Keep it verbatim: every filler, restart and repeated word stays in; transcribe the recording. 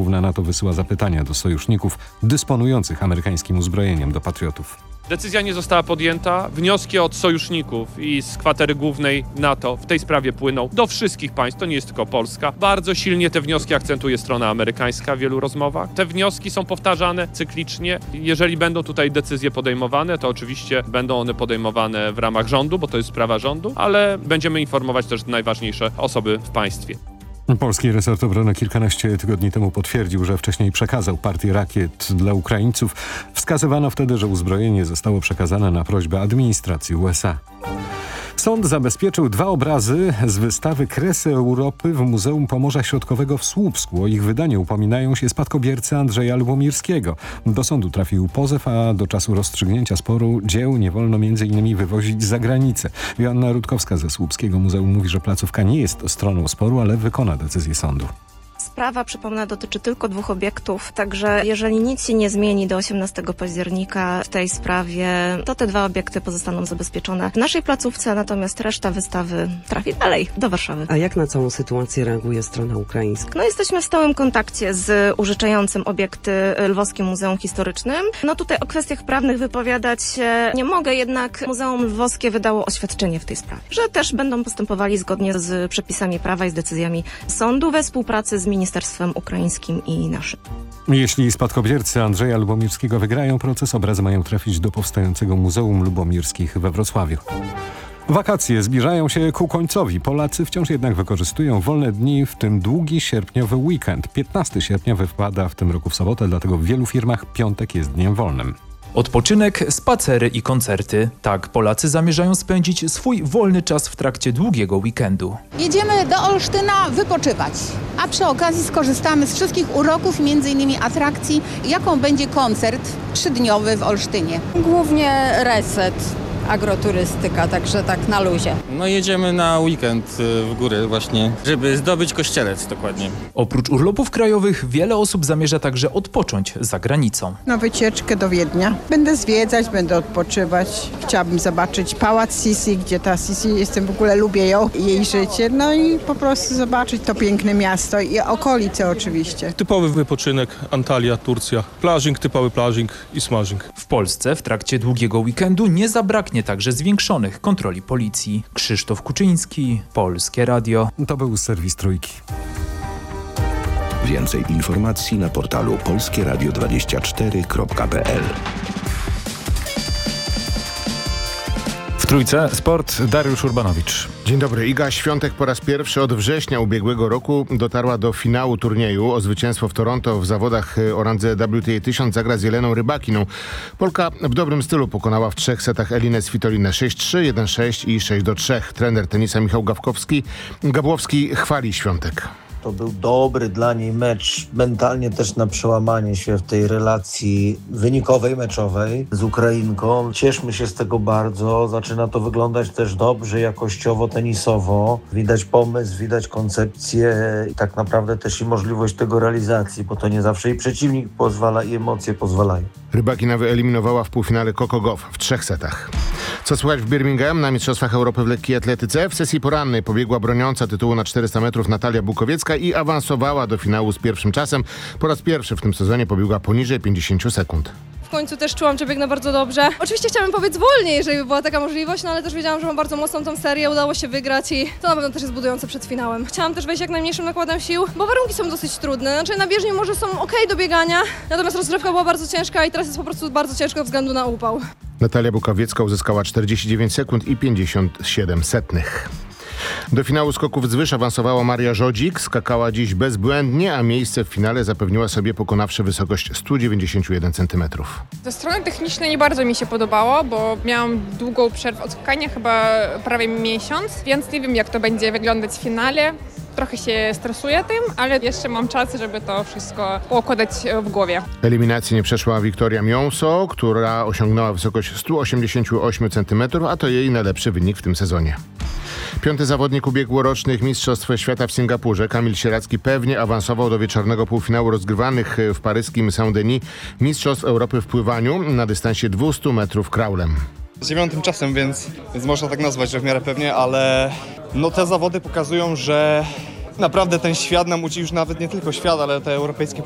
główna NATO wysyła zapytania do sojuszników dysponujących amerykańskim uzbrojeniem do Patriotów. Decyzja nie została podjęta. Wnioski od sojuszników i z kwatery głównej NATO w tej sprawie płyną do wszystkich państw, to nie jest tylko Polska. Bardzo silnie te wnioski akcentuje strona amerykańska w wielu rozmowach. Te wnioski są powtarzane cyklicznie. Jeżeli będą tutaj decyzje podejmowane, to oczywiście będą one podejmowane w ramach rządu, bo to jest sprawa rządu, ale będziemy informować też najważniejsze osoby w państwie. Polski resort obrony kilkanaście tygodni temu potwierdził, że wcześniej przekazał partię rakiet dla Ukraińców. Wskazywano wtedy, że uzbrojenie zostało przekazane na prośbę administracji U S A. Sąd zabezpieczył dwa obrazy z wystawy Kresy Europy w Muzeum Pomorza Środkowego w Słupsku. O ich wydanie upominają się spadkobiercy Andrzeja Lubomirskiego. Do sądu trafił pozew, a do czasu rozstrzygnięcia sporu dzieł nie wolno między innymi wywozić za granicę. Joanna Rutkowska ze Słupskiego Muzeum mówi, że placówka nie jest stroną sporu, ale wykona decyzję sądu. Sprawa, przypomnę, dotyczy tylko dwóch obiektów, także jeżeli nic się nie zmieni do osiemnastego października w tej sprawie, to te dwa obiekty pozostaną zabezpieczone w naszej placówce, natomiast reszta wystawy trafi dalej, do Warszawy. A jak na całą sytuację reaguje strona ukraińska? No jesteśmy w stałym kontakcie z użyczającym obiekty Lwowskim Muzeum Historycznym. No tutaj o kwestiach prawnych wypowiadać się nie mogę, jednak Muzeum Lwowskie wydało oświadczenie w tej sprawie, że też będą postępowali zgodnie z przepisami prawa i z decyzjami sądu we współpracy z Ministerstwem Ukraińskim i naszym. Jeśli spadkobiercy Andrzeja Lubomirskiego wygrają proces, obrazy mają trafić do powstającego Muzeum Lubomirskich we Wrocławiu. Wakacje zbliżają się ku końcowi. Polacy wciąż jednak wykorzystują wolne dni, w tym długi sierpniowy weekend. piętnastego sierpnia wypada w tym roku w sobotę, dlatego w wielu firmach piątek jest dniem wolnym. Odpoczynek, spacery i koncerty. Tak Polacy zamierzają spędzić swój wolny czas w trakcie długiego weekendu. Jedziemy do Olsztyna wypoczywać, a przy okazji skorzystamy z wszystkich uroków, między innymi atrakcji, jaką będzie koncert trzydniowy w Olsztynie. Głównie reset, agroturystyka, także tak na luzie. No jedziemy na weekend w góry właśnie, żeby zdobyć Kościelec dokładnie. Oprócz urlopów krajowych wiele osób zamierza także odpocząć za granicą. Na wycieczkę do Wiednia. Będę zwiedzać, będę odpoczywać. Chciałabym zobaczyć pałac Sisi, gdzie ta Sisi, jestem w ogóle, lubię ją, jej życie. No i po prostu zobaczyć to piękne miasto i okolice oczywiście. Typowy wypoczynek, Antalya, Turcja. Plażing, typowy plażing i smażing. W Polsce w trakcie długiego weekendu nie zabraknie także zwiększonych kontroli policji. Krzysztof Kuczyński, Polskie Radio. To był serwis Trójki. Więcej informacji na portalu polskie radio dwadzieścia cztery kropka p l. W Trójce Sport, Dariusz Urbanowicz. Dzień dobry. Iga Świątek po raz pierwszy od września ubiegłego roku dotarła do finału turnieju. O zwycięstwo w Toronto w zawodach o randze W T A tysiąc zagra z Jeleną Rybakiną. Polka w dobrym stylu pokonała w trzech setach Elinę Svitolinę sześć trzy, jeden sześć i sześć do trzech. Trener tenisa Michał Gawkowski, Gabłowski chwali Świątek. To był dobry dla niej mecz, mentalnie też na przełamanie się w tej relacji wynikowej, meczowej z Ukrainką. Cieszmy się z tego bardzo, zaczyna to wyglądać też dobrze, jakościowo, tenisowo. Widać pomysł, widać koncepcję i tak naprawdę też i możliwość tego realizacji, bo to nie zawsze i przeciwnik pozwala i emocje pozwalają. Rybakina wyeliminowała w półfinale Coco Gauff w trzech setach. Co słychać w Birmingham na Mistrzostwach Europy w lekkiej atletyce? W sesji porannej pobiegła broniąca tytułu na czterysta metrów Natalia Bukowiecka i awansowała do finału z pierwszym czasem. Po raz pierwszy w tym sezonie pobiegła poniżej pięćdziesiąt sekund. W końcu też czułam, że biegnę bardzo dobrze. Oczywiście chciałabym pobiec wolniej, jeżeli by była taka możliwość, no ale też wiedziałam, że mam bardzo mocną tą serię, udało się wygrać i to na pewno też jest budujące przed finałem. Chciałam też wejść jak najmniejszym nakładem sił, bo warunki są dosyć trudne. Znaczy na bieżni może są ok do biegania, natomiast rozgrzewka była bardzo ciężka i teraz jest po prostu bardzo ciężko ze względu na upał. Natalia Bukowiecka uzyskała czterdzieści dziewięć sekund i pięćdziesiąt siedem setnych. Do finału skoków z wyż awansowała Maria Żodzik, skakała dziś bezbłędnie, a miejsce w finale zapewniła sobie pokonawszy wysokość sto dziewięćdziesiąt jeden centymetrów. Ze strony technicznej nie bardzo mi się podobało, bo miałam długą przerwę od skakania, chyba prawie miesiąc, więc nie wiem jak to będzie wyglądać w finale. Trochę się stresuję tym, ale jeszcze mam czas, żeby to wszystko poukładać w głowie. Eliminacji nie przeszła Wiktoria Miąso, która osiągnęła wysokość sto osiemdziesiąt osiem centymetrów, a to jej najlepszy wynik w tym sezonie. Piąty zawodnik ubiegłorocznych Mistrzostw Świata w Singapurze, Kamil Sieracki, pewnie awansował do wieczornego półfinału rozgrywanych w paryskim Saint-Denis Mistrzostw Europy w pływaniu na dystansie dwieście metrów kraulem. Z dziewiątym czasem, więc, więc można tak nazwać, że w miarę pewnie, ale no te zawody pokazują, że naprawdę ten świat nam uczy, już nawet nie tylko świat, ale te europejskie